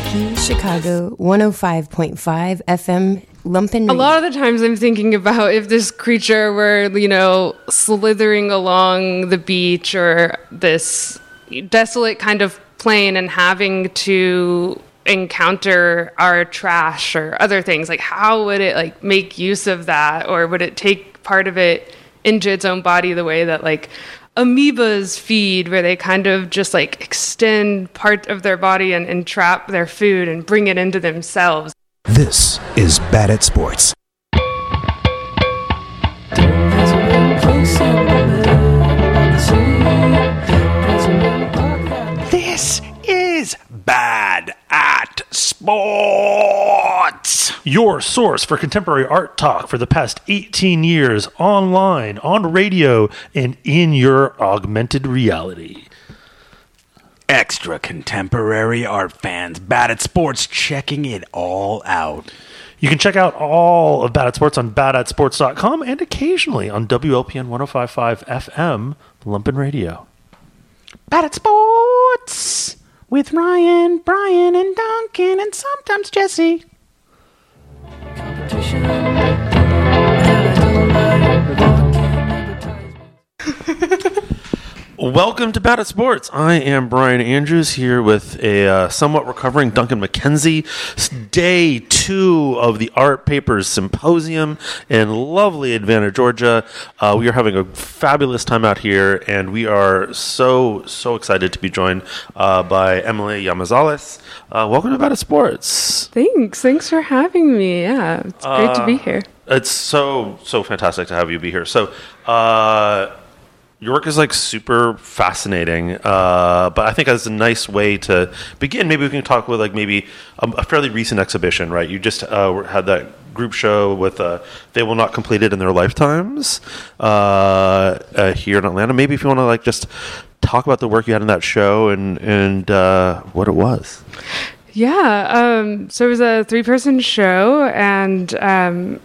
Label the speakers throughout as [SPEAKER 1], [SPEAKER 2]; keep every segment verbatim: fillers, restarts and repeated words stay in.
[SPEAKER 1] Milwaukee, Chicago, one oh five point five F M, Lumpin.
[SPEAKER 2] A lot of the times I'm thinking about if this creature were, you know, slithering along the beach or this desolate kind of plain and having to encounter our trash or other things, like how would it like make use of that, or would it take part of it into its own body the way that like amoebas feed, where they kind of just like extend part of their body and, and trap their food and bring it into themselves.
[SPEAKER 3] This is Bad at Sports. This is Bad at Sports.
[SPEAKER 4] Your source for contemporary art talk for the past eighteen years, online, on radio, and in your augmented reality.
[SPEAKER 3] Extra contemporary art fans, Bad at Sports, checking it all out.
[SPEAKER 4] You can check out all of Bad at Sports on bad at sports dot com and occasionally on W L P N one oh five point five F M, Lumpin Radio.
[SPEAKER 3] Bad at Sports with Ryan, Brian, and Duncan, and sometimes Jesse.
[SPEAKER 4] Welcome to Bad at Sports. I am Brian Andrews here with a uh, somewhat recovering Duncan McKenzie. It's day two of the Art Papers Symposium in lovely Atlanta, Georgia. Uh, we are having a fabulous time out here, and we are so, so excited to be joined uh, by Emily Yamazales. Uh, welcome to Bad at Sports.
[SPEAKER 2] Thanks. Thanks for having me. Yeah, it's great uh, to be here.
[SPEAKER 4] It's so, so fantastic to have you be here. So, uh... your work is like super fascinating, uh, but I think as a nice way to begin, maybe we can talk with like maybe a, a fairly recent exhibition, right? You just uh, had that group show with uh, They Will Not Complete It in Their Lifetimes uh, uh, here in Atlanta. Maybe if you want to like just talk about the work you had in that show and, and uh, what it was.
[SPEAKER 2] Yeah, um, so it was a three-person show, and um,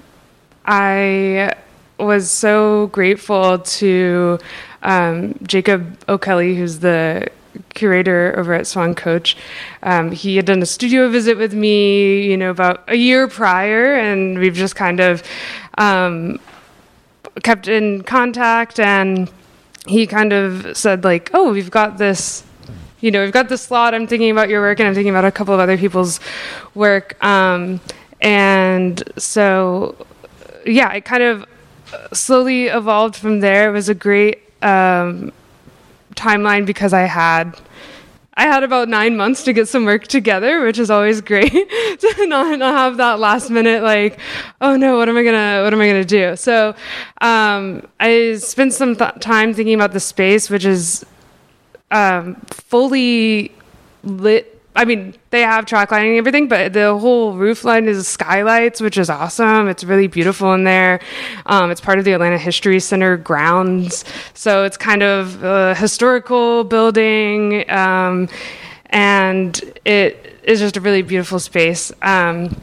[SPEAKER 2] I... was so grateful to um, Jacob O'Kelly, who's the curator over at Swan Coach. Um, he had done a studio visit with me, you know, about a year prior, and we've just kind of um, kept in contact. And he kind of said, like, "Oh, we've got this." You know, we've got this slot. I'm thinking about your work, and I'm thinking about a couple of other people's work. Um, and so, yeah, it kind of slowly evolved from there. It was a great um, timeline because I had I had about nine months to get some work together, which is always great to not, not have that last minute like, oh no, what am I gonna what am I gonna do? So um, I spent some th- time thinking about the space, which is um, fully lit. I mean, they have track lighting and everything, but the whole roof line is skylights, which is awesome. It's really beautiful in there. Um, it's part of the Atlanta History Center grounds. So it's kind of a historical building, um, and it is just a really beautiful space. Um,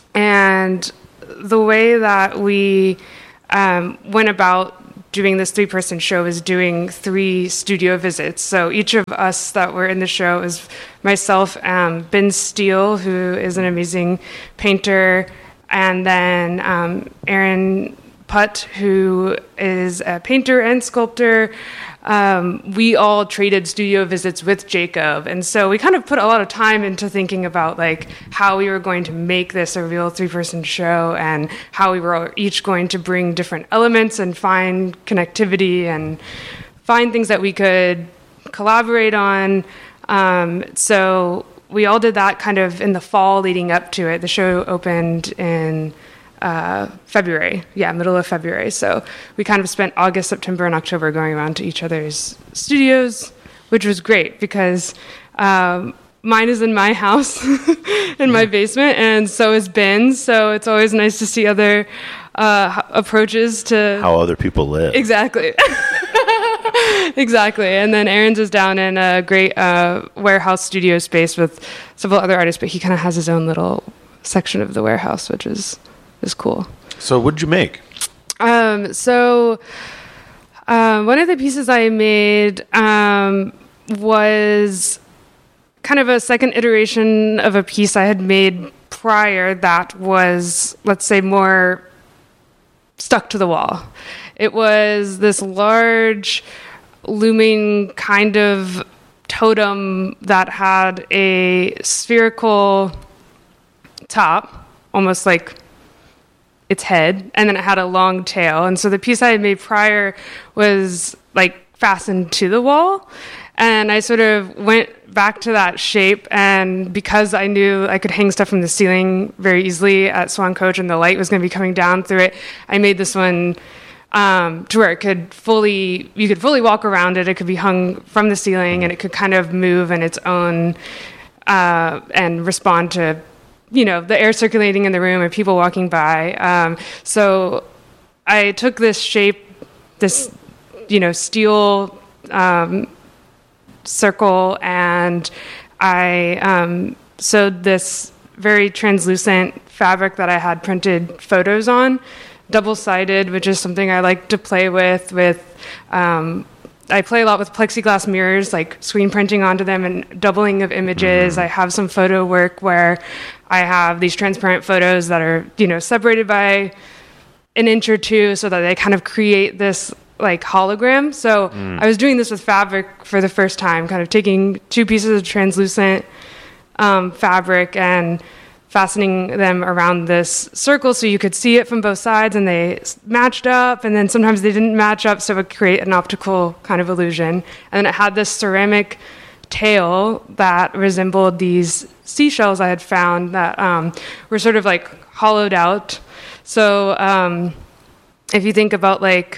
[SPEAKER 2] and the way that we um, went about doing this three-person show is doing three studio visits. So each of us that were in the show is myself, um, Ben Steele, who is an amazing painter, and then um, Aaron Putt, who is a painter and sculptor. Um, we all traded studio visits with Jacob, and so we kind of put a lot of time into thinking about like how we were going to make this a real three-person show, and how we were each going to bring different elements and find connectivity and find things that we could collaborate on. Um, so we all did that kind of in the fall leading up to it. The show opened in Uh, February, yeah, middle of February. So we kind of spent August, September, and October going around to each other's studios, which was great because um, mine is in my house, in my basement, and so is Ben's. So it's always nice to see other uh, approaches to
[SPEAKER 4] how other people live.
[SPEAKER 2] Exactly. Exactly. And then Aaron's is down in a great uh, warehouse studio space with several other artists, but he kind of has his own little section of the warehouse, which is is cool.
[SPEAKER 4] So what did you make?
[SPEAKER 2] Um, so uh, one of the pieces I made um, was kind of a second iteration of a piece I had made prior that was, let's say, more stuck to the wall. It was this large, looming kind of totem that had a spherical top, almost like its head, and then it had a long tail. And so the piece I had made prior was like fastened to the wall, and I sort of went back to that shape, and because I knew I could hang stuff from the ceiling very easily at Swan Coach and the light was going to be coming down through it, I made this one um, to where it could fully, you could fully walk around it, it could be hung from the ceiling, and it could kind of move in its own uh, and respond to, you know, the air circulating in the room and people walking by. Um, so I took this shape, this, you know, steel um, circle, and I um, sewed this very translucent fabric that I had printed photos on, double-sided, which is something I like to play with. With um, I play a lot with plexiglass mirrors, like screen printing onto them and doubling of images. Mm-hmm. I have some photo work where I have these transparent photos that are, you know, separated by an inch or two so that they kind of create this like hologram. So mm. I was doing this with fabric for the first time, kind of taking two pieces of translucent um, fabric and fastening them around this circle so you could see it from both sides, and they matched up, and then sometimes they didn't match up, so it would create an optical kind of illusion. And then it had this ceramic tail that resembled these seashells I had found that um, were sort of like hollowed out. So um, if you think about like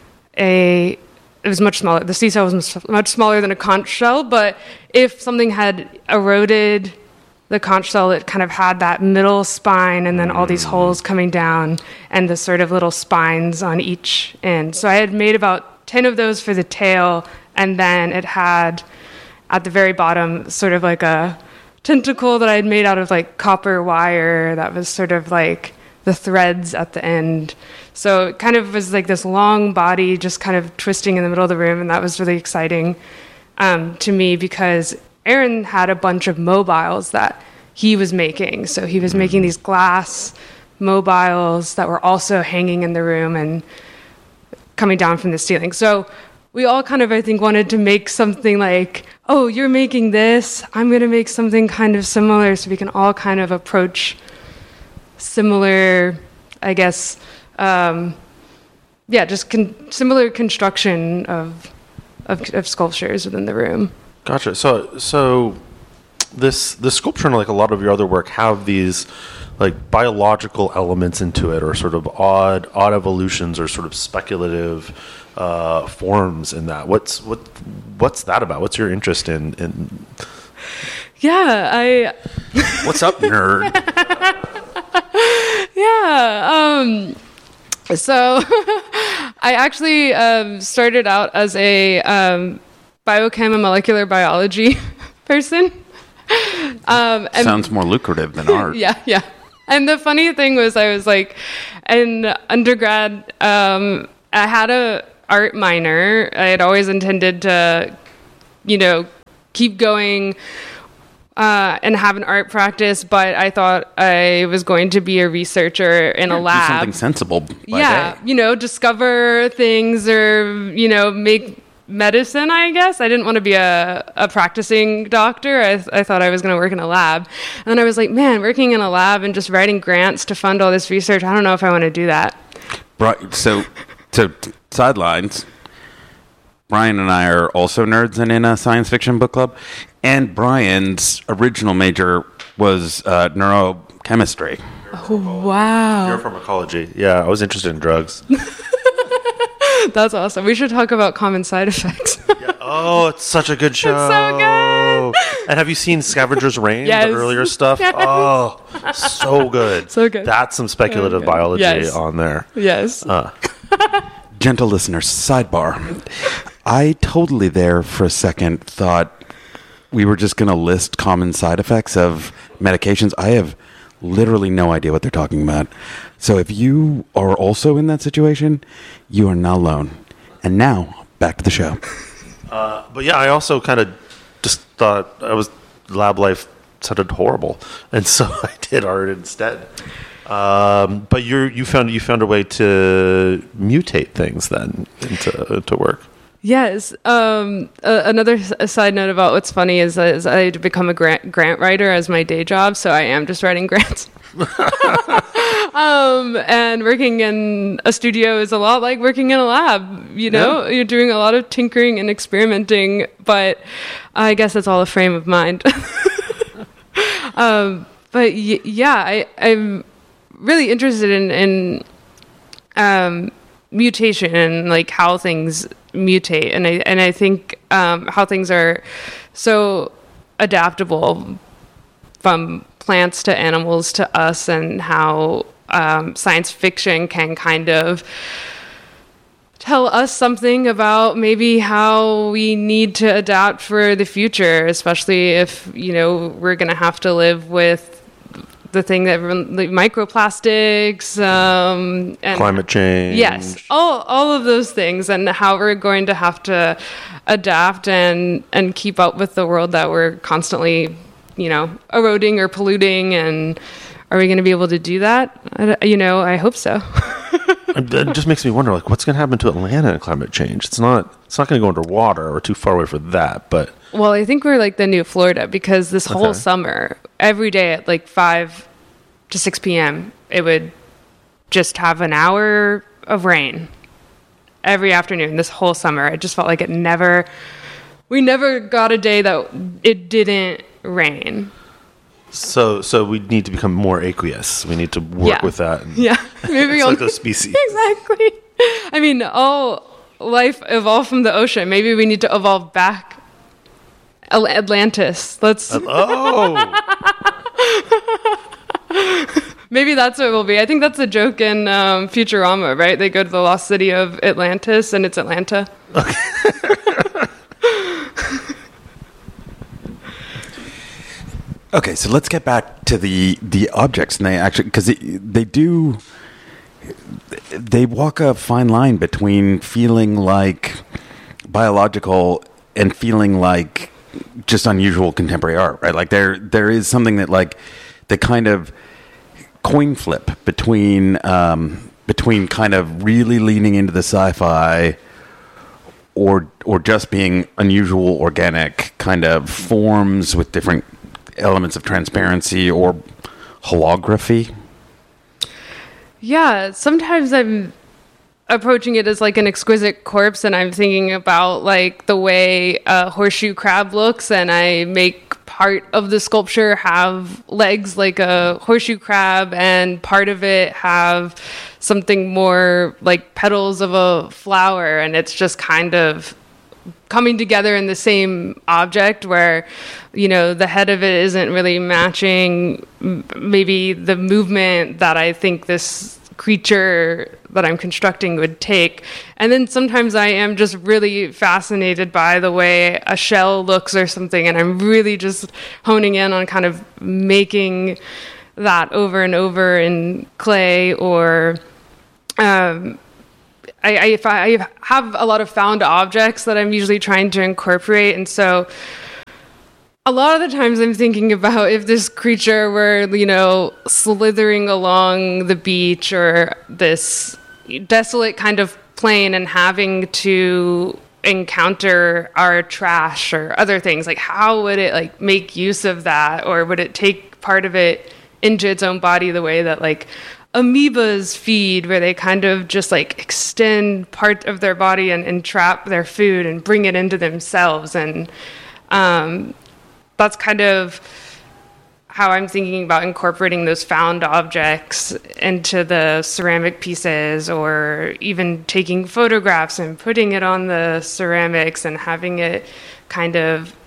[SPEAKER 2] a, it was much smaller. The seashell was much smaller than a conch shell, but if something had eroded the conch shell, it kind of had that middle spine and then all these holes coming down and the sort of little spines on each end. So I had made about ten of those for the tail, and then it had at the very bottom sort of like a tentacle that I had made out of like copper wire that was sort of like the threads at the end. So it kind of was like this long body just kind of twisting in the middle of the room, and that was really exciting um, to me because Aaron had a bunch of mobiles that he was making. So he was making these glass mobiles that were also hanging in the room and coming down from the ceiling. So we all kind of, I think, wanted to make something like, oh, you're making this, I'm going to make something kind of similar, so we can all kind of approach similar, I guess, um, yeah, just con- similar construction of, of of sculptures within the room.
[SPEAKER 4] Gotcha. So, so this this sculpture and like a lot of your other work have these like biological elements into it, or sort of odd odd evolutions, or sort of speculative uh, forms in that. What's what what's that about? What's your interest in? in...
[SPEAKER 2] Yeah, I.
[SPEAKER 4] What's up, nerd?
[SPEAKER 2] Yeah. Um, so I actually um, started out as a um, biochem and molecular biology person. Um, and
[SPEAKER 3] Sounds more lucrative than art.
[SPEAKER 2] Yeah, yeah. And the funny thing was, I was like, in undergrad, um, I had a art minor. I had always intended to, you know, keep going uh, and have an art practice, but I thought I was going to be a researcher in yeah, a lab.
[SPEAKER 3] Do something sensible by
[SPEAKER 2] yeah,
[SPEAKER 3] day.
[SPEAKER 2] You know, discover things or, you know, make medicine, I guess. I didn't want to be a, a practicing doctor. I, I thought I was going to work in a lab. And then I was like, man, working in a lab and just writing grants to fund all this research, I don't know if I want to do that.
[SPEAKER 3] Right. So, so sidelines. Brian and I are also nerds and in a science fiction book club. And Brian's original major was uh, neurochemistry.
[SPEAKER 2] Oh, wow.
[SPEAKER 4] Neuropharmacology. Yeah, I was interested in drugs.
[SPEAKER 2] That's awesome. We should talk about common side effects.
[SPEAKER 4] Yeah. Oh, it's such a good show.
[SPEAKER 2] It's so good.
[SPEAKER 4] And have you seen Scavenger's Reign,
[SPEAKER 2] yes.
[SPEAKER 4] the earlier stuff?
[SPEAKER 2] Yes.
[SPEAKER 4] Oh, so good.
[SPEAKER 2] So good.
[SPEAKER 4] That's some speculative
[SPEAKER 2] so
[SPEAKER 4] biology
[SPEAKER 2] yes.
[SPEAKER 4] on there.
[SPEAKER 2] Yes.
[SPEAKER 4] Uh.
[SPEAKER 3] Gentle listeners, sidebar. I totally there for a second thought we were just going to list common side effects of medications. I have literally no idea what they're talking about. So if you are also in that situation, you are not alone. And now, back to the show.
[SPEAKER 4] Uh, but yeah, I also kind of just thought, I was lab life sounded horrible, and so I did art instead. Um, but you you found you found a way to mutate things then into into work.
[SPEAKER 2] Yes. Um, uh, another s- side note about what's funny is, is I had to become a grant grant writer as my day job, so I am just writing grants. um, and working in a studio is a lot like working in a lab. You know, yeah. You're doing a lot of tinkering and experimenting, but I guess it's all a frame of mind. um, but y- yeah, I, I'm really interested in, in um, mutation and like how things mutate, and I and I think um, how things are so adaptable from plants to animals to us, and how um, science fiction can kind of tell us something about maybe how we need to adapt for the future, especially if, you know, we're going to have to live with the thing that like microplastics um, and
[SPEAKER 4] climate change.
[SPEAKER 2] Yes, all all of those things, and how we're going to have to adapt and and keep up with the world that we're constantly, you know, eroding or polluting. And are we going to be able to do that? I, you know, I hope so.
[SPEAKER 4] It just makes me wonder, like, what's going to happen to Atlanta in climate change? It's not it's not going to go underwater. We're too far away for that, but.
[SPEAKER 2] Well, I think we're like the new Florida, because this whole
[SPEAKER 4] Okay.
[SPEAKER 2] summer, every day at like five to six p.m., it would just have an hour of rain every afternoon this whole summer. It just felt like it never, we never got a day that it didn't rain.
[SPEAKER 4] So, so we need to become more aqueous. We need to work
[SPEAKER 2] Yeah.
[SPEAKER 4] with that. And
[SPEAKER 2] Yeah, maybe
[SPEAKER 4] it's
[SPEAKER 2] on-
[SPEAKER 4] like those species.
[SPEAKER 2] Exactly. I mean, all life evolved from the ocean. Maybe we need to evolve back. Al- Atlantis. Let's.
[SPEAKER 4] Oh,
[SPEAKER 2] Maybe that's what it will be. I think that's a joke in um, Futurama, right? They go to the lost city of Atlantis, and it's Atlanta.
[SPEAKER 3] Okay, so let's get back to the the objects, and they actually, because they, they do, they walk a fine line between feeling like biological and feeling like just unusual contemporary art, right? Like there there is something that like the kind of coin flip between um, between kind of really leaning into the sci-fi or or just being unusual, organic kind of forms with different elements of transparency or holography.
[SPEAKER 2] Yeah, sometimes I'm approaching it as like an exquisite corpse, and I'm thinking about like the way a horseshoe crab looks, and I make part of the sculpture have legs like a horseshoe crab, and part of it have something more like petals of a flower, and it's just kind of coming together in the same object, where, you know, the head of it isn't really matching m- maybe the movement that I think this creature that I'm constructing would take. And then sometimes I am just really fascinated by the way a shell looks or something, and I'm really just honing in on kind of making that over and over in clay, or um I, I, if I have a lot of found objects that I'm usually trying to incorporate, and so a lot of the times I'm thinking about if this creature were, you know, slithering along the beach or this desolate kind of plain and having to encounter our trash or other things, like how would it like make use of that, or would it take part of it into its own body the way that like amoebas feed, where they kind of just like extend part of their body and, and trap their food and bring it into themselves. And um, that's kind of how I'm thinking about incorporating those found objects into the ceramic pieces, or even taking photographs and putting it on the ceramics and having it kind of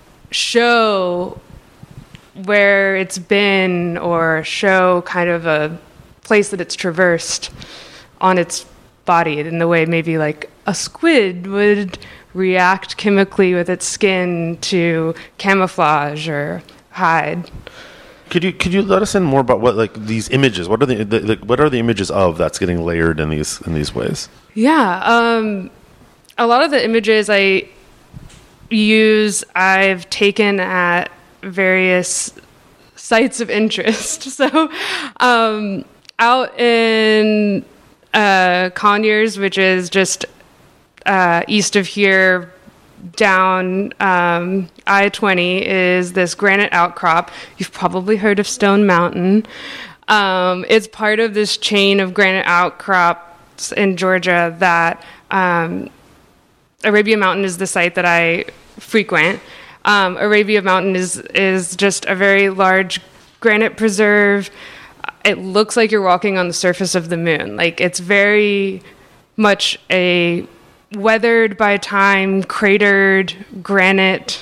[SPEAKER 2] show where it's been, or show kind of a place that it's traversed on its body, in the way maybe like a squid would react chemically with its skin to camouflage or hide.
[SPEAKER 4] could you could you let us in more about what like these images? What are the, the, the what are the images of that's getting layered in these in these ways?
[SPEAKER 2] Yeah, um, a lot of the images I use, I've taken at various sites of interest. So um, out in uh, Conyers, which is just uh, east of here, down um, I twenty, is this granite outcrop. You've probably heard of Stone Mountain. Um, it's part of this chain of granite outcrops in Georgia that um, Arabia Mountain is the site that I frequent. Um, Arabia Mountain is is just a very large granite preserve. It looks like you're walking on the surface of the moon. Like, it's very much a weathered by time, cratered granite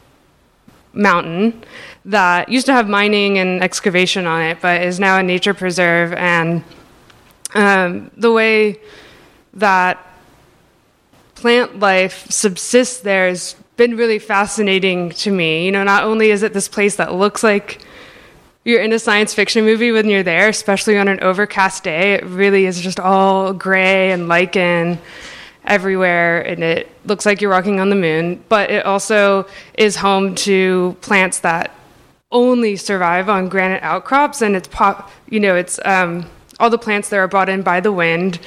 [SPEAKER 2] mountain that used to have mining and excavation on it, but is now a nature preserve. And um, the way that plant life subsists there has been really fascinating to me. You know, not only is it this place that looks like you're in a science fiction movie when you're there, especially on an overcast day, it really is just all gray and lichen everywhere, and it looks like you're walking on the moon, but it also is home to plants that only survive on granite outcrops, and it's pop, you know, it's um, all the plants there are brought in by the wind,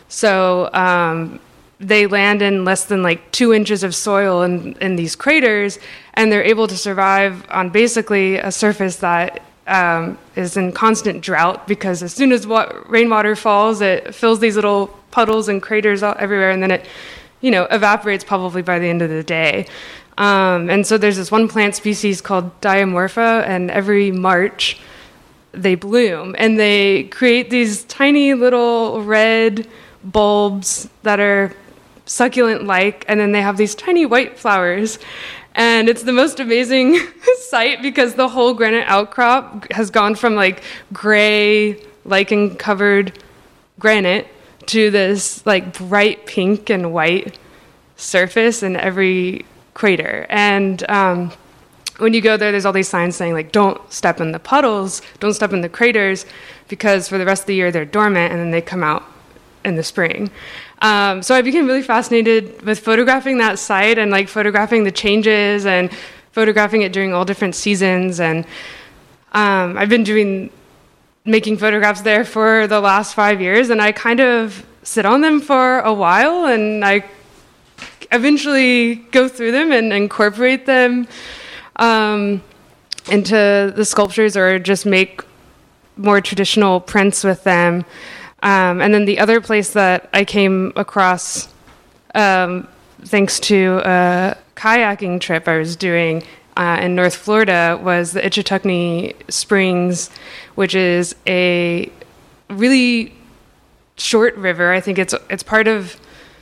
[SPEAKER 2] so um, they land in less than like two inches of soil in, in these craters, and they're able to survive on basically a surface that um, is in constant drought, because as soon as wa- rainwater falls, it fills these little puddles and craters all everywhere, and then it, you know, evaporates probably by the end of the day. Um, and so there's this one plant species called Diamorpha, and every March they bloom, and they create these tiny little red bulbs that are succulent-like, and then they have these tiny white flowers. And it's the most amazing sight, because the whole granite outcrop has gone from like gray, lichen-covered granite to this like bright pink and white surface in every crater. And um, when you go there, there's all these signs saying like, don't step in the puddles, don't step in the craters, because for the rest of the year they're dormant, and then they come out in the spring. Um, so I became really fascinated with photographing that site, and like photographing the changes, and photographing it during all different seasons. And um, I've been doing making photographs there for the last five years, and I kind of sit on them for a while, and I eventually go through them and incorporate them um, into the sculptures, or just make more traditional prints with them. Um, and then the other place that I came across, um, thanks to a kayaking trip I was doing uh, in North Florida, was the Ichetucknee Springs, which is a really short river. I think it's it's part of,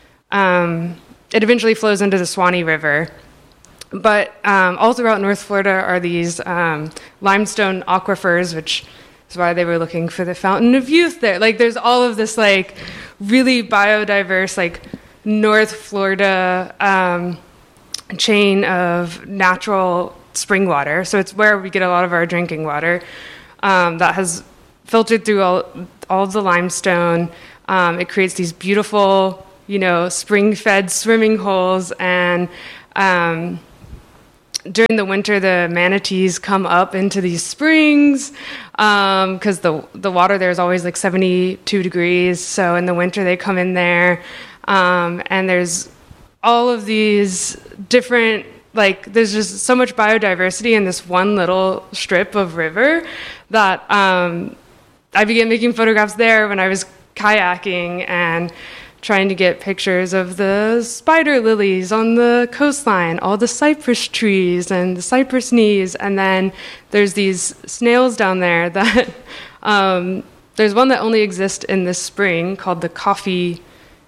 [SPEAKER 2] um, it eventually flows into the Swanee River. But um, all throughout North Florida are these um, limestone aquifers, which is why they were looking for the Fountain of Youth there. Like, there's all of this like really biodiverse, like North Florida um, chain of natural spring water. So it's where we get a lot of our drinking water. Um, that has filtered through all all of the limestone. Um, it creates these beautiful, you know, spring-fed swimming holes, and um, during the winter, the manatees come up into these springs because um, the the water there is always like seventy-two degrees. So in the winter, they come in there, um, and there's all of these different, like, there's just so much biodiversity in this one little strip of river that um, I began making photographs there when I was kayaking and trying to get pictures of the spider lilies on the coastline, all the cypress trees and the cypress knees, and then there's these snails down there that um, there's one that only exists in this spring called the coffee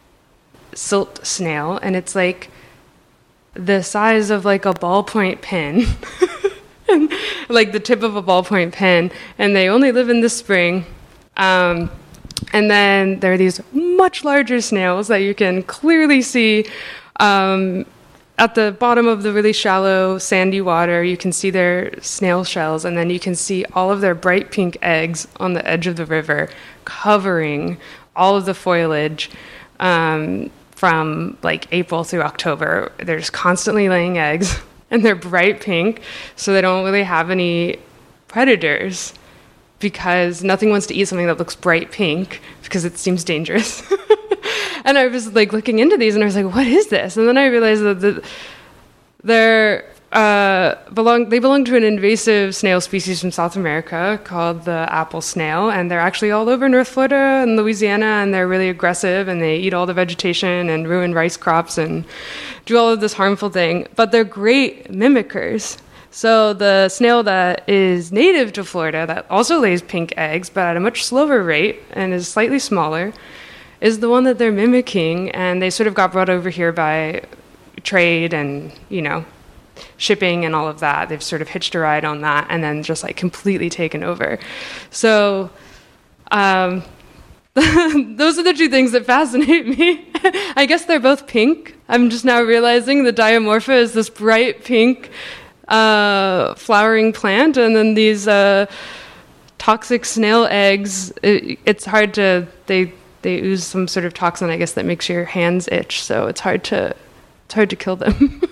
[SPEAKER 2] silt snail, and it's like the size of like a ballpoint pen, like the tip of a ballpoint pen, and they only live in the spring. Um, And then there are these much larger snails that you can clearly see um, at the bottom of the really shallow, sandy water. You can see their snail shells, and then you can see all of their bright pink eggs on the edge of the river, covering all of the foliage um, from like April through October. They're just constantly laying eggs. and they're bright pink, so they don't really have any predators because nothing wants to eat something that looks bright pink because it seems dangerous. And I was like looking into these and I was like, what is this? And then I realized that the, they're uh, belong they belong to an invasive snail species from South America called the apple snail, and they're actually all over North Florida and Louisiana, and they're really aggressive and they eat all the vegetation and ruin rice crops and do all of this harmful thing. But they're great mimickers. So the snail that is native to Florida that also lays pink eggs, but at a much slower rate and is slightly smaller, is the one that they're mimicking, and they sort of got brought over here by trade and, you know, shipping and all of that. They've sort of hitched a ride on that and then just like completely taken over. So um, those are the two things that fascinate me. I guess they're both pink. I'm just now realizing the Diamorpha is this bright pink uh, flowering plant, and then these uh, toxic snail eggs, it, it's hard to, they they ooze some sort of toxin, I guess, that makes your hands itch, so it's hard to it's hard to kill them.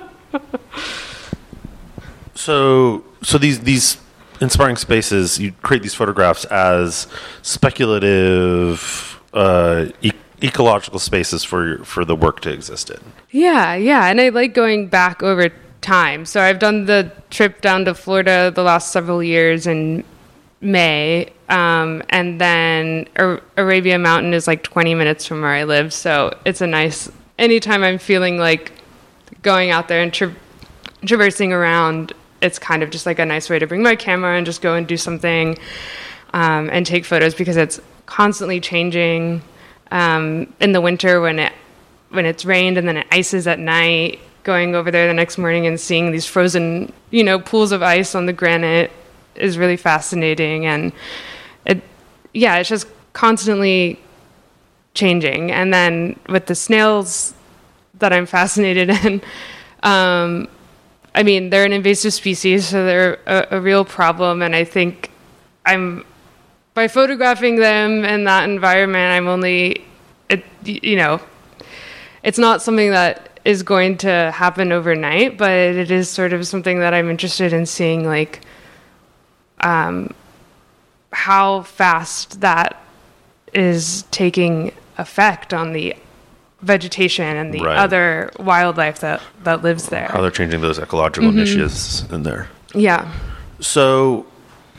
[SPEAKER 4] So, so these these inspiring spaces, you create these photographs as speculative uh, e- ecological spaces for your, for the work to exist in.
[SPEAKER 2] Yeah, yeah, and I like going back over time. So I've done the trip down to Florida the last several years in May, um, and then Ar- Arabia Mountain is like twenty minutes from where I live, so it's a nice. Anytime I'm feeling like going out there and tra- traversing around, it's kind of just like a nice way to bring my camera and just go and do something um, and take photos, because it's constantly changing. Um, in the winter when it when it's rained and then it ices at night, going over there the next morning and seeing these frozen, you know, pools of ice on the granite is really fascinating. And it, yeah, it's just constantly changing. And then with the snails that I'm fascinated in, um, I mean, they're an invasive species, so they're a, a real problem. And I think I'm, by photographing them in that environment, I'm only, it, you know, it's not something that is going to happen overnight, but it is sort of something that I'm interested in seeing, like, um, how fast that is taking effect on the vegetation and the
[SPEAKER 4] Right.
[SPEAKER 2] other wildlife that, that lives there.
[SPEAKER 4] How they're changing those ecological
[SPEAKER 2] Mm-hmm.
[SPEAKER 4] niches in there.
[SPEAKER 2] Yeah.
[SPEAKER 4] So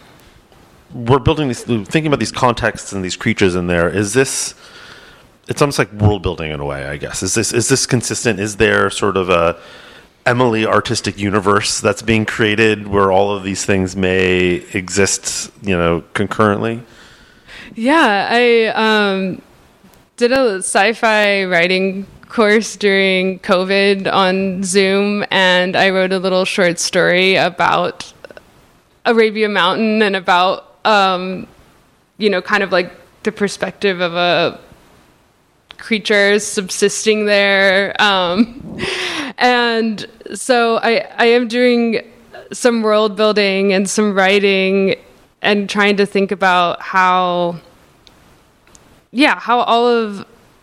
[SPEAKER 4] we're building these, thinking about these contexts and these creatures in there. Is this? It's almost like world building in a way, I guess. Is this is this consistent? Is there sort of a Emily artistic universe that's being created where all of these things may exist, you know, concurrently?
[SPEAKER 2] Yeah, I um, did a sci-fi writing course during COVID on Zoom, and I wrote a little short story about Arabia Mountain and about, um, you know, kind of like the perspective of a creature subsisting there. Um, and so I, I am doing some world building and some writing and trying to think about how, yeah, how all of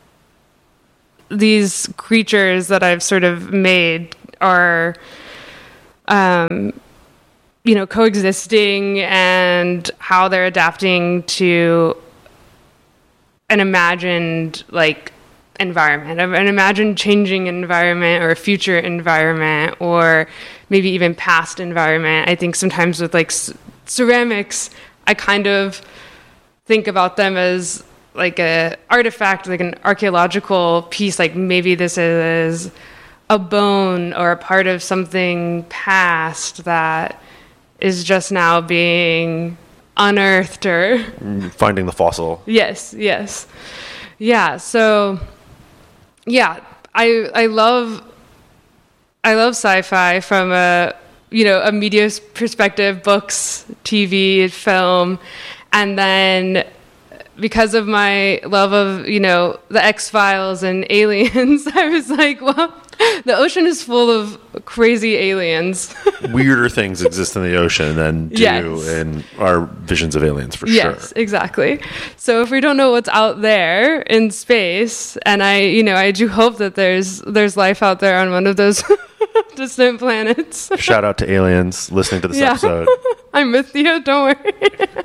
[SPEAKER 2] these creatures that I've sort of made are, um, you know, coexisting, and how they're adapting to an imagined, like, environment, an imagined changing environment or a future environment, or maybe even past environment. I think sometimes with, like, c- ceramics, I kind of think about them as like a artifact, like an archaeological piece, like maybe this is a bone or a part of something past that is just now being unearthed, or
[SPEAKER 4] Finding the fossil.
[SPEAKER 2] yes, yes. Yeah, so yeah, I I love I love sci-fi from a, you know, a media perspective, books, T V, film, and then because of my love of, you know, the X-Files and aliens, I was like, well, the ocean is full of crazy aliens.
[SPEAKER 4] Weirder things exist in the ocean than do
[SPEAKER 2] Yes.
[SPEAKER 4] in our visions of aliens, for
[SPEAKER 2] Yes,
[SPEAKER 4] sure.
[SPEAKER 2] exactly. So if we don't know what's out there in space, and I, you know, I do hope that there's there's life out there on one of those distant planets.
[SPEAKER 4] Shout out to aliens listening to this
[SPEAKER 2] Yeah.
[SPEAKER 4] episode.
[SPEAKER 2] I'm with you. Don't worry.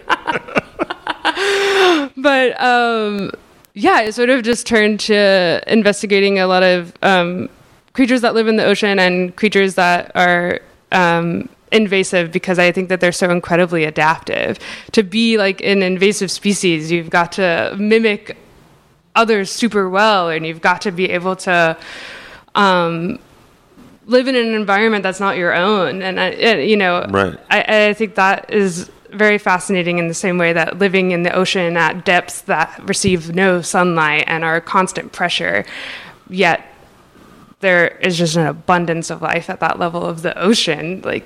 [SPEAKER 2] But um, yeah, it sort of just turned to investigating a lot of um, creatures that live in the ocean and creatures that are um, invasive, because I think that they're so incredibly adaptive. To be like an invasive species, you've got to mimic others super well, and you've got to be able to um, live in an environment that's not your own. And, I, and you know,
[SPEAKER 4] Right.
[SPEAKER 2] I, I think that is very fascinating, in the same way that living in the ocean at depths that receive no sunlight and are constant pressure, yet there is just an abundance of life at that level of the ocean. Like,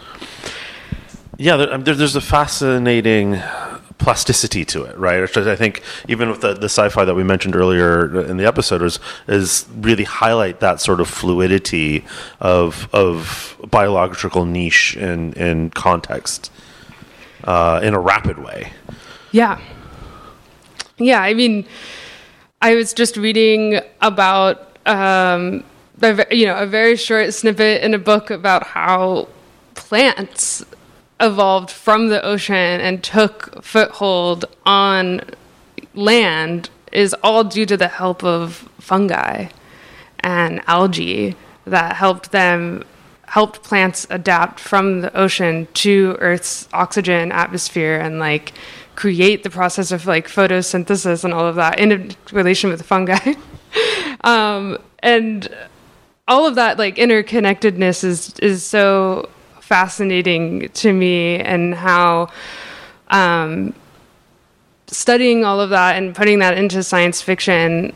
[SPEAKER 4] Yeah, there, there, there's a fascinating plasticity to it, right? Which I think even with the, the sci-fi that we mentioned earlier in the episode is, is really highlight that sort of fluidity of of biological niche and, and context uh, in a rapid way.
[SPEAKER 2] yeah. Yeah, I mean, I was just reading about, um, a, ve- you know, a very short snippet in a book about how plants evolved from the ocean and took foothold on land is all due to the help of fungi and algae that helped them helped plants adapt from the ocean to Earth's oxygen atmosphere and like create the process of like photosynthesis and all of that in relation with fungi. um, and all of that like interconnectedness is is so fascinating to me, and how um, studying all of that and putting that into science fiction,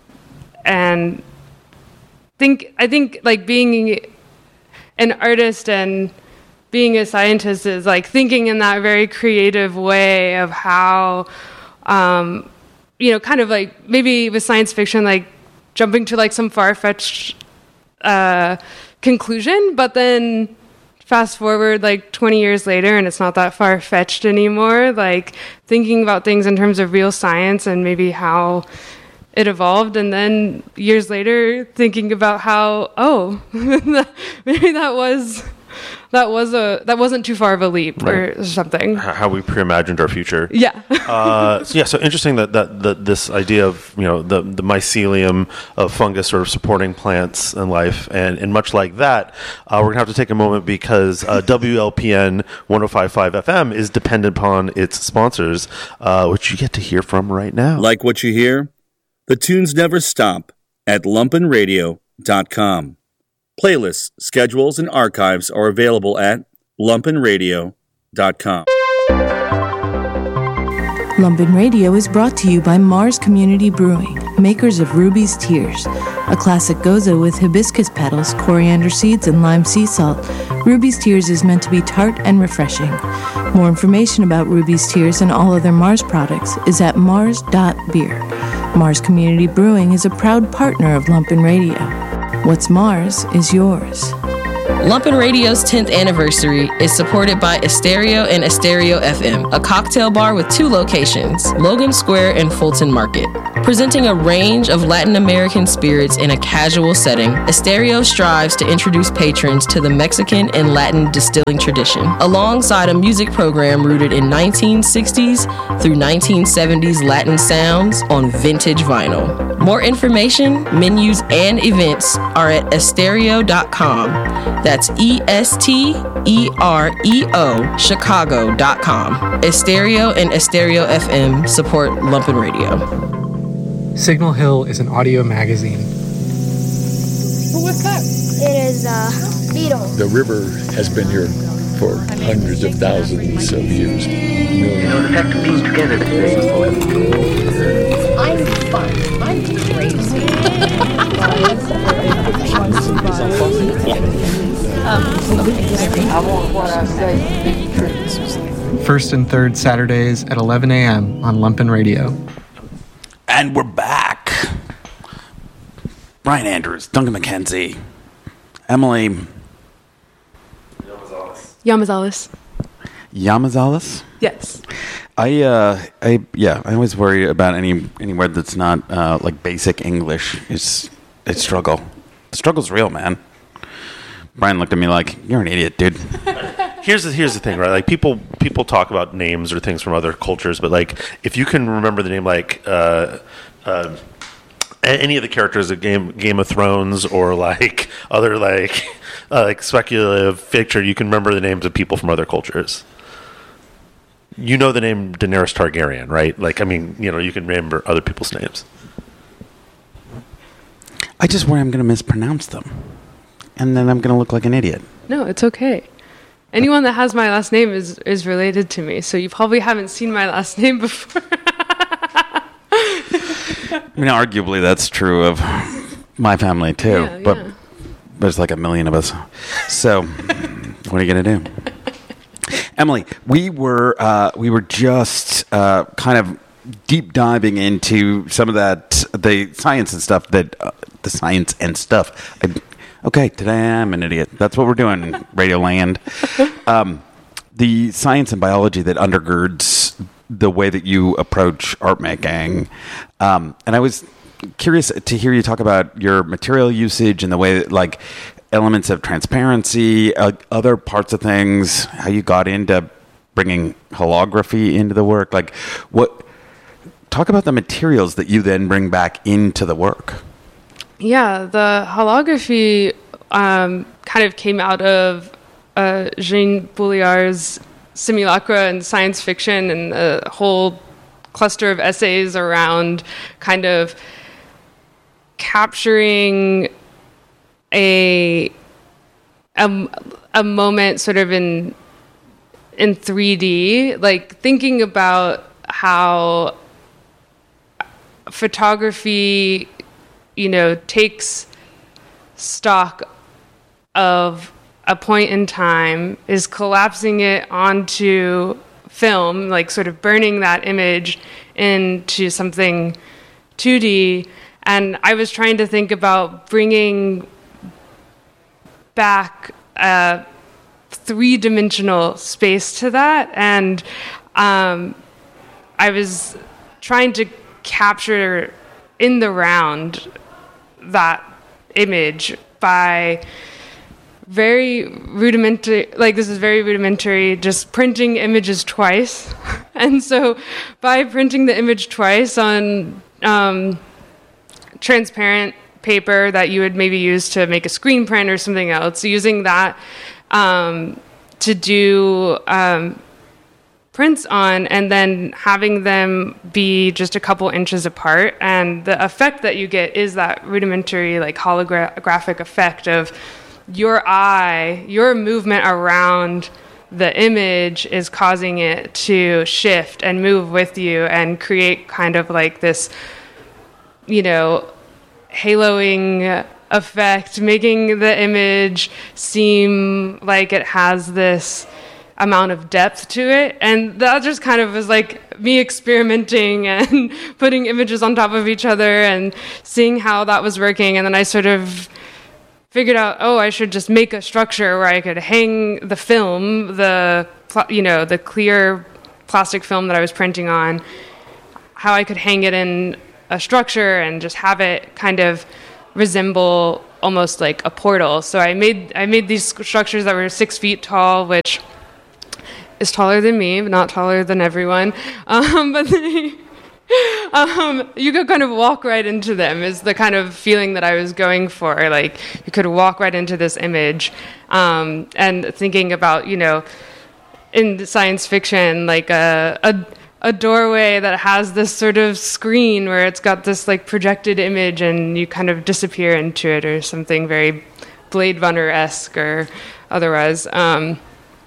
[SPEAKER 2] and think I think like being an artist and being a scientist is like thinking in that very creative way of how um, you know, kind of like maybe with science fiction, like jumping to like some far-fetched uh, conclusion, but then fast forward like twenty years later and it's not that far-fetched anymore, like thinking about things in terms of real science and maybe how it evolved, and then years later thinking about how, oh, maybe that was that was a that wasn't too far of a leap, right, or something.
[SPEAKER 4] How we pre-imagined our future.
[SPEAKER 2] Yeah.
[SPEAKER 4] uh, so yeah. So interesting that, that that this idea of, you know, the the mycelium of fungus sort of supporting plants and life, and, and much like that, uh, we're gonna have to take a moment because uh, W L P N one oh five point five F M is dependent upon its sponsors, uh, which you get to hear from right now.
[SPEAKER 5] Like what you hear? The tunes never stop at lumpen radio dot com. Playlists, schedules, and archives are available at lumpen radio dot com.
[SPEAKER 6] Lumpen Radio is brought to you by Mars Community Brewing, makers of Ruby's Tears, a classic goza with hibiscus petals, coriander seeds, and lime sea salt. Ruby's Tears is meant to be tart and refreshing. More information about Ruby's Tears and all other Mars products is at mars dot beer. Mars Community Brewing is a proud partner of Lumpen Radio. What's Mars is yours.
[SPEAKER 7] Lumpen Radio's tenth anniversary is supported by Asterio and Asterio F M, a cocktail bar with two locations, Logan Square and Fulton Market. Presenting a range of Latin American spirits in a casual setting, Asterio strives to introduce patrons to the Mexican and Latin distilling tradition, alongside a music program rooted in nineteen sixties through nineteen seventies Latin sounds on vintage vinyl. More information, menus, and events are at astereo dot com. That's E S T E R E O Chicago dot com. Asterio and Asterio F M support Lumpen Radio.
[SPEAKER 8] Signal Hill is an audio magazine.
[SPEAKER 9] What's that? It is a beetle.
[SPEAKER 10] The river has been here for hundreds of thousands of years. Millions.
[SPEAKER 11] You know, the fact of being together is very important.
[SPEAKER 9] I'm fun. I'm crazy.
[SPEAKER 11] I want what I say to be true.
[SPEAKER 8] First and third Saturdays at eleven a.m. on Lumpen Radio.
[SPEAKER 3] And we're back. Brian Andrews, Duncan McKenzie, Emily
[SPEAKER 2] Yamazalis.
[SPEAKER 3] Yamazalis.
[SPEAKER 2] Yes.
[SPEAKER 3] I, uh, I, yeah, I always worry about any any word that's not uh, like basic English. It's, it's struggle. The struggle's real, man. Brian looked at me like, "You're an idiot, dude."
[SPEAKER 4] Here's the here's the thing, right? Like people people talk about names or things from other cultures, but like if you can remember the name, like uh, uh, any of the characters of Game Game of Thrones or like other like uh, like speculative fiction, you can remember the names of people from other cultures. You know the name Daenerys Targaryen, right? Like, I mean, you know, you can remember other people's names.
[SPEAKER 3] I just worry I'm going to mispronounce them, and then I'm going to look like an idiot.
[SPEAKER 2] No, it's okay. Anyone that has my last name is, is related to me, so you probably haven't seen my last name before.
[SPEAKER 3] I mean, arguably that's true of my family too,
[SPEAKER 2] Yeah,
[SPEAKER 3] but
[SPEAKER 2] yeah.
[SPEAKER 3] there's like a million of us. So, what are you going to do? Emily, we were uh, we were just uh, kind of deep diving into some of that, the science and stuff that uh, the science and stuff. I, okay, today I'm an idiot. That's what we're doing, Radio Land. Um, the science and biology that undergirds the way that you approach art making, um, and I was curious to hear you talk about your material usage and the way that, like, elements of transparency, uh, other parts of things, how you got into bringing holography into the work. Like, what? Talk about the materials that you then bring back into the work.
[SPEAKER 2] Yeah, the holography um, kind of came out of uh, Jean Bouillard's Simulacra and science fiction, and a whole cluster of essays around kind of capturing a a, a moment sort of in in three D, like thinking about how photography, you know, takes stock of a point in time, is collapsing it onto film, like sort of burning that image into something two D. And I was trying to think about bringing back a three-dimensional space to that, and um, I was trying to capture in the round that image by very rudimentary, like this is very rudimentary, just printing images twice. And so by printing the image twice on um, transparent paper that you would maybe use to make a screen print or something else, using that um, to do um, prints on, and then having them be just a couple inches apart. And the effect that you get is that rudimentary, like holographic effect of your eye, your movement around the image is causing it to shift and move with you and create kind of like this, you know, haloing effect, making the image seem like it has this amount of depth to it. And that just kind of was like me experimenting and putting images on top of each other and seeing how that was working. And then I sort of figured out, oh, I should just make a structure where I could hang the film, the, you know, the clear plastic film that I was printing on, how I could hang it in a structure and just have it kind of resemble almost like a portal. So I made I made these structures that were six feet tall, which is taller than me, but not taller than everyone. Um, but they, um, you could kind of walk right into them is the kind of feeling that I was going for. Like you could walk right into this image, um, and thinking about, you know, in science fiction, like a, a a doorway that has this sort of screen where it's got this like projected image and you kind of disappear into it, or something very Blade Runner-esque or otherwise. Um,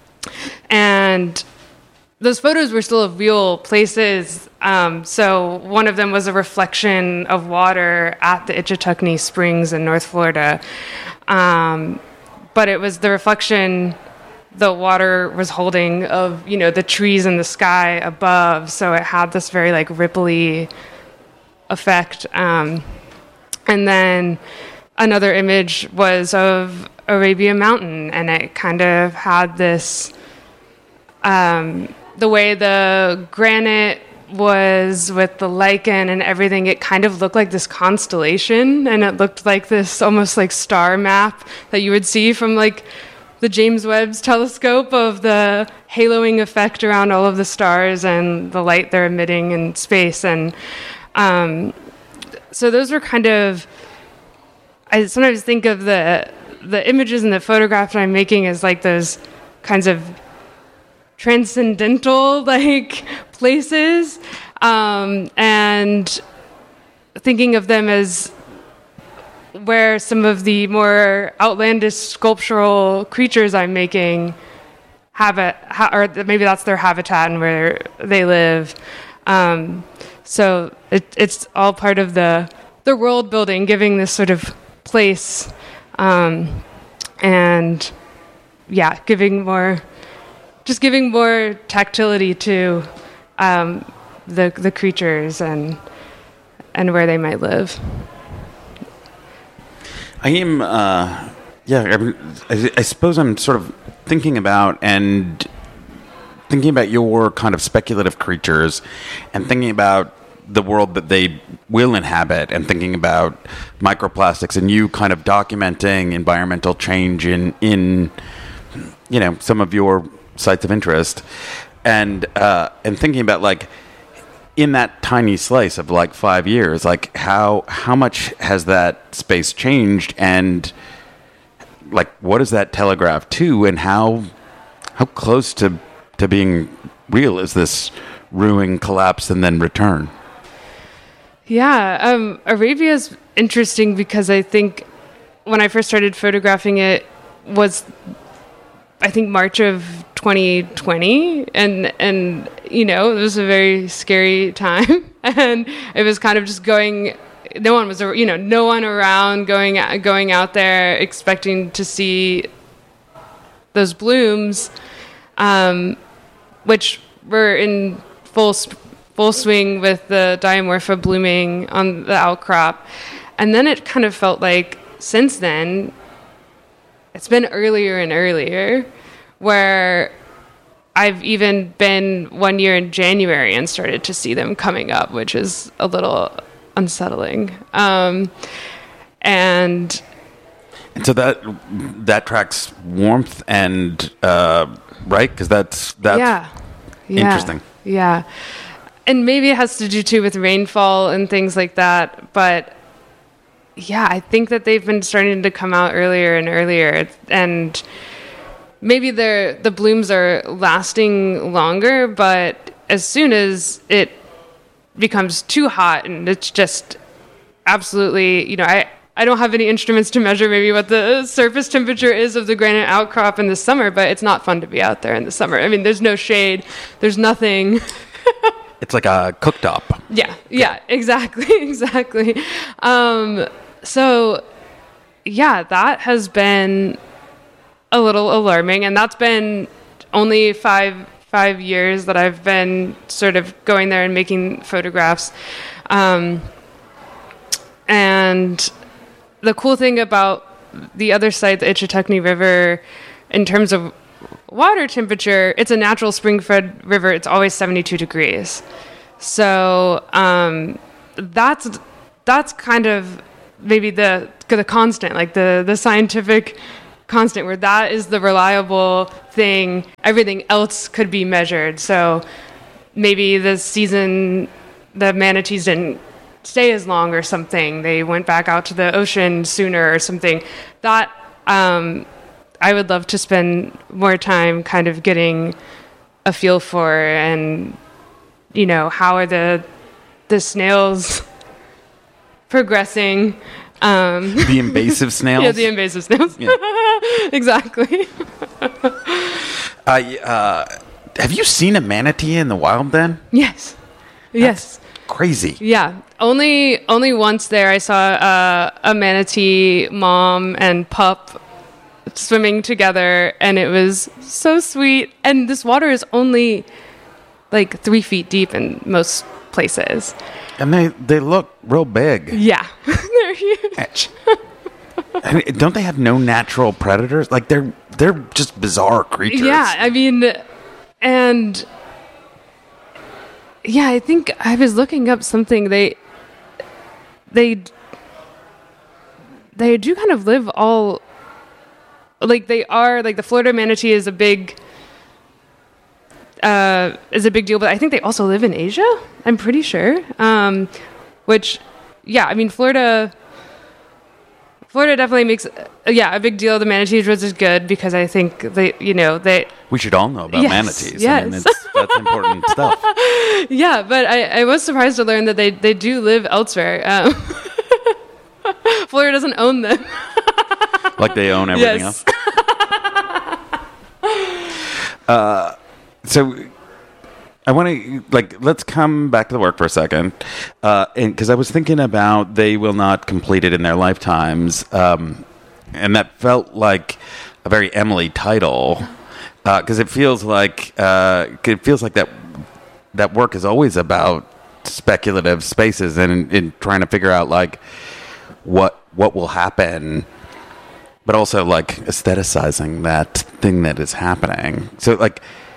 [SPEAKER 2] and those photos were still of real places. Um, so one of them was a reflection of water at the Ichetucknee Springs in North Florida. Um, but it was the reflection the water was holding of, you know, the trees in the sky above. So it had this very like ripply effect. Um, and then another image was of Arabia Mountain, and it kind of had this, um, the way the granite was with the lichen and everything, it kind of looked like this constellation, and it looked like this almost like star map that you would see from like the James Webb's telescope, of the haloing effect around all of the stars and the light they're emitting in space. And um, so those were kind of, I sometimes think of the the images and the photographs I'm making as like those kinds of transcendental like places, um, and thinking of them as where some of the more outlandish sculptural creatures I'm making have a, ha, or maybe that's their habitat and where they live. Um, so it, it's all part of the the world building, giving this sort of place, um, and yeah, giving more, just giving more tactility to um, the the creatures and and where they might live.
[SPEAKER 3] I am, uh, yeah, I, I suppose I'm sort of thinking about and thinking about your kind of speculative creatures and thinking about the world that they will inhabit and thinking about microplastics and you kind of documenting environmental change in, in you know, some of your sites of interest and, uh, and thinking about like, in that tiny slice of like five years, like how how much has that space changed, and like what does that telegraph to, and how how close to to being real is this ruin, collapse, and then return?
[SPEAKER 2] Yeah, um, Arabia is interesting because I think when I first started photographing it was, I think, March of twenty twenty, and and you know, it was a very scary time, and it was kind of just going, no one was, you know, no one around, going going out there expecting to see those blooms, um, which were in full full swing with the Diamorpha blooming on the outcrop, and then it kind of felt like since then it's been earlier and earlier, where I've even been one year in January and started to see them coming up, which is a little unsettling. Um, and
[SPEAKER 3] and so that that tracks warmth and uh, right, because that's that's
[SPEAKER 2] yeah, yeah,
[SPEAKER 3] interesting.
[SPEAKER 2] Yeah, and maybe it has to do too with rainfall and things like that. But yeah, I think that they've been starting to come out earlier and earlier, and maybe they're, the blooms are lasting longer, but as soon as it becomes too hot and it's just absolutely, you know, I, I don't have any instruments to measure maybe what the surface temperature is of the granite outcrop in the summer, but it's not fun to be out there in the summer. I mean, there's no shade, there's nothing.
[SPEAKER 3] It's like a cooktop.
[SPEAKER 2] Yeah, yeah, exactly, exactly. Um, so, yeah, that has been a little alarming, and that's been only five five years that I've been sort of going there and making photographs. Um, and the cool thing about the other site, the Ichetucknee River, in terms of water temperature, it's a natural spring-fed river. It's always seventy-two degrees. So um, that's that's kind of maybe the the constant, like the the scientific constant, where that is the reliable thing. Everything else could be measured. So maybe this season the manatees didn't stay as long or something. They went back out to the ocean sooner or something. That um, I would love to spend more time kind of getting a feel for, and you know, how are the the snails progressing? Um,
[SPEAKER 3] the invasive snails?
[SPEAKER 2] Yeah, the invasive snails. Yeah. Exactly.
[SPEAKER 3] uh, uh, have you seen a manatee in the wild then?
[SPEAKER 2] Yes.
[SPEAKER 3] That's
[SPEAKER 2] yes.
[SPEAKER 3] Crazy.
[SPEAKER 2] Yeah. Only only once there I saw uh, a manatee mom and pup swimming together, and it was so sweet. And this water is only like three feet deep in most places.
[SPEAKER 3] And they, they look real big.
[SPEAKER 2] Yeah. They're huge.
[SPEAKER 3] I mean, don't they have no natural predators? Like, they're they're just bizarre creatures.
[SPEAKER 2] Yeah, I mean, and yeah, I think I was looking up something. They, they, they do kind of live all, like they are, like the Florida manatee is a big, uh, is a big deal, but I think they also live in Asia. I'm pretty sure. Um, which, yeah, I mean, Florida, Florida definitely makes, uh, yeah, a big deal. The manatees, which is good because I think they, you know, they.
[SPEAKER 3] We should all know about
[SPEAKER 2] yes,
[SPEAKER 3] manatees.
[SPEAKER 2] Yes.
[SPEAKER 3] I mean, it's, that's important stuff.
[SPEAKER 2] Yeah, but I, I was surprised to learn that they, they do live elsewhere. Um, Florida doesn't own them.
[SPEAKER 3] Like they own everything
[SPEAKER 2] yes.
[SPEAKER 3] else. uh, so I want to, like, let's come back to the work for a second. Uh, and because I was thinking about they will not complete it in their lifetimes. Um, and that felt like a very Emily title. Because uh, it feels like uh, it feels like that that work is always about speculative spaces and, and trying to figure out like what what will happen, but also like aestheticizing that thing that is happening. So like,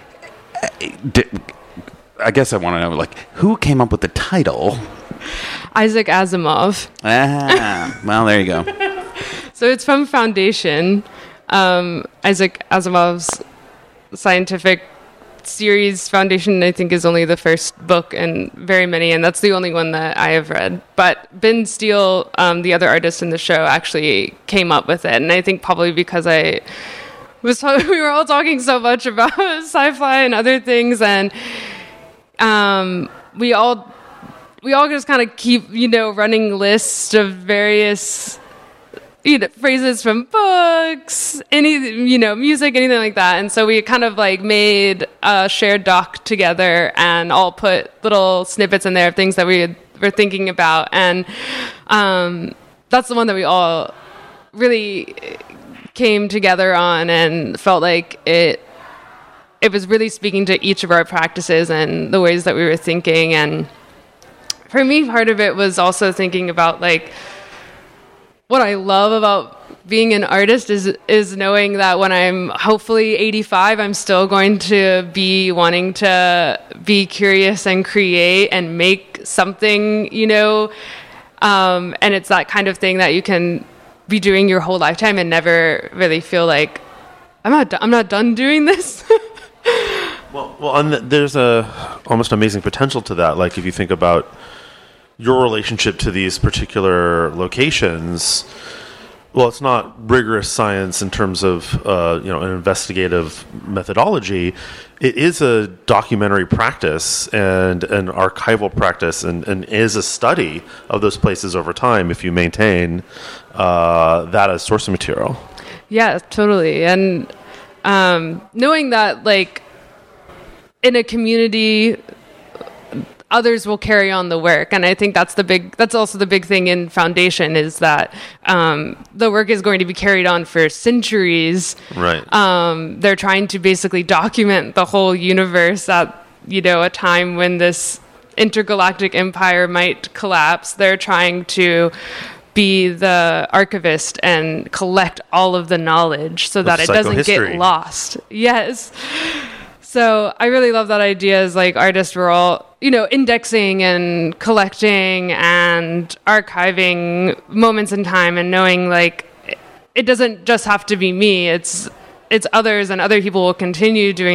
[SPEAKER 3] I guess I want to know like who came up with the title?
[SPEAKER 2] Isaac Asimov.
[SPEAKER 3] Ah, well, there you go.
[SPEAKER 2] So it's from Foundation, um, Isaac Asimov's scientific series. Foundation, I think, is only the first book and very many, and that's the only one that I have read. But Ben Steele, um, the other artist in the show, actually came up with it, and I think probably because I was we were all talking so much about sci-fi and other things, and um, we all we all just kind of keep you know running lists of various. You know, phrases from books, any, you know, music, anything like that. And so we kind of like made a shared doc together and all put little snippets in there of things that we had, were thinking about. And um, that's the one that we all really came together on and felt like it, it was really speaking to each of our practices and the ways that we were thinking. And for me, part of it was also thinking about like, what I love about being an artist is is knowing that when I'm hopefully eighty-five, I'm still going to be wanting to be curious and create and make something, you know, um, and it's that kind of thing that you can be doing your whole lifetime and never really feel like I'm not do- I'm not done doing this.
[SPEAKER 4] well, well, and there's a almost amazing potential to that. Like if you think about your relationship to these particular locations, well, it's not rigorous science in terms of uh, you know an investigative methodology. It is a documentary practice and an archival practice, and, and is a study of those places over time. If you maintain uh, that as source material,
[SPEAKER 2] yeah, totally. And um, knowing that, like in a community, others will carry on the work, and I think that's the big. That's also the big thing in Foundation is that um, the work is going to be carried on for centuries.
[SPEAKER 4] Right.
[SPEAKER 2] Um, they're trying to basically document the whole universe at you know a time when this intergalactic empire might collapse. They're trying to be the archivist and collect all of the knowledge so that it doesn't get lost. Yes. So I really love that idea as like artists we're all, you know, indexing and collecting and archiving moments in time and knowing like it doesn't just have to be me. It's it's others and other people will continue doing